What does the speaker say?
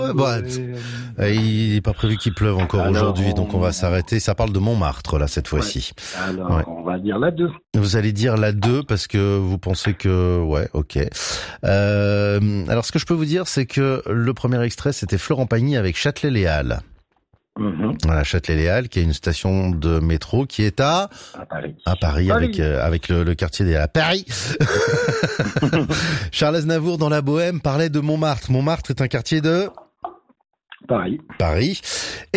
Ouais, bah, il n'est pas prévu qu'il pleuve encore aujourd'hui, donc on va s'arrêter. Ça parle de Montmartre, là, cette fois-ci. Alors, on va dire la 2. Vous allez dire la 2 parce que vous pensez que... Ouais, ok. Alors, ce que je peux vous dire, c'est que le premier extrait, c'était Florent Pagny avec Châtelet-Les Halles. Voilà, Châtelet-Les Halles, qui est une station de métro qui est à Paris. À Paris, avec le quartier des Halles. À Paris. Charles Aznavour, dans La Bohème, parlait de Montmartre. Montmartre est un quartier de... Paris. Paris.